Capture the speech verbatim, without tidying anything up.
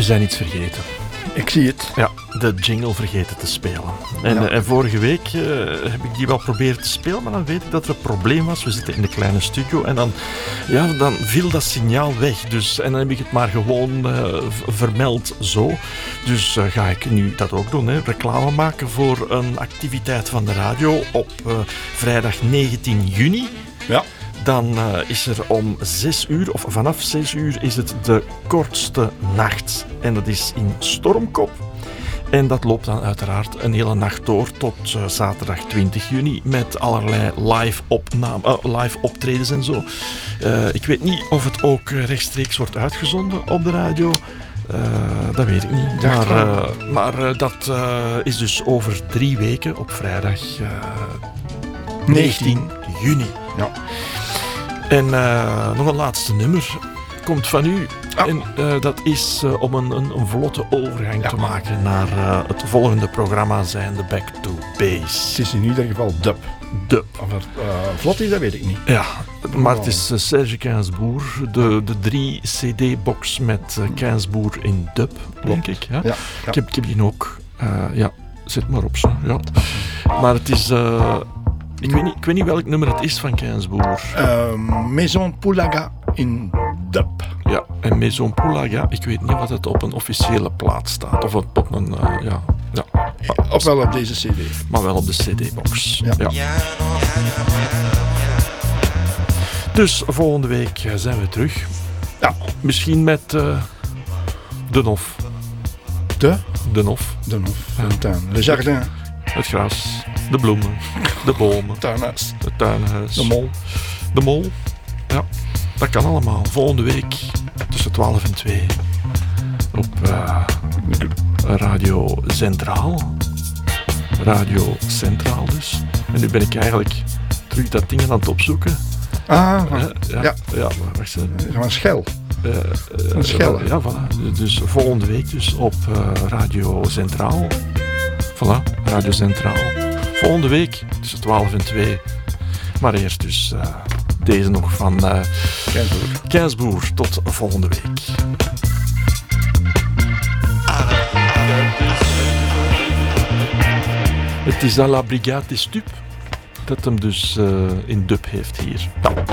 We zijn iets vergeten. Ik zie het. Ja, de jingle vergeten te spelen. En, Ja. en vorige week uh, heb ik die wel proberen te spelen, maar dan weet ik dat er een probleem was. We zitten in de kleine studio en dan, ja, dan viel dat signaal weg. Dus, en dan heb ik het maar gewoon uh, v- vermeld zo. Dus uh, ga ik nu dat ook doen. Hè. Reclame maken voor een activiteit van de radio op uh, vrijdag negentien juni. Ja. Dan uh, is er om zes uur, of vanaf zes uur, is het de kortste nacht. En dat is in Stormkop. En dat loopt dan uiteraard een hele nacht door tot uh, zaterdag twintig juni met allerlei live, opname, uh, live optredens en zo. Uh, ik weet niet of het ook rechtstreeks wordt uitgezonden op de radio. Uh, dat weet ik niet. Maar, uh, maar uh, dat uh, is dus over drie weken op vrijdag uh, negentien juni. Ja. En uh, nog een laatste nummer komt van u. Ah. En uh, dat is uh, om een, een, een vlotte overgang Ja. te maken naar uh, het volgende programma zijnde Back to Base. Het is in ieder geval dub. Dub. Of het uh, vlot is, dat weet ik niet. Ja, maar het is uh, Serge Gainsbourg, de, de drie cd-box met uh, Gainsbourg in dub, denk ik. Ja? Ja, ja. Ik, heb, ik heb die ook. Uh, ja, zet maar op zo. Ja. Maar het is... Uh, ik, weet niet, ik weet niet welk nummer het is van Gainsbourg. Uh, Maison Poulaga in dub. Ja, en Maison Poulaga, ik weet niet wat het op een officiële plaat staat. Of op, op een, uh, ja, ja. Of wel op deze cd. Maar wel op de cd-box. Ja. Ja. Dus volgende week zijn we terug. Ja. Misschien met uh, de Nof. De? De Nof. De Nof. De tuin. Le jardin. Het gras. De bloemen. De bomen. Tuinhuis. Het tuinhuis. De mol. De mol. Ja, dat kan allemaal. Volgende week tussen twaalf en twee op uh, Radio Centraal. Radio Centraal dus. En nu ben ik eigenlijk terug dat ding aan het opzoeken. Ah, Uh, ja, ja. ja, maar wacht even. Gewoon schel. Uh, uh, Een schelle. Ja, voilà. Dus volgende week dus op uh, Radio Centraal. Voilà, Radio Centraal. Volgende week tussen twaalf en twee. Maar eerst dus uh, deze nog van uh, Gainsbourg. Gainsbourg. Tot volgende week. Het is à la Brigade des Stupes dat hem dus uh, in dub heeft hier. Ja.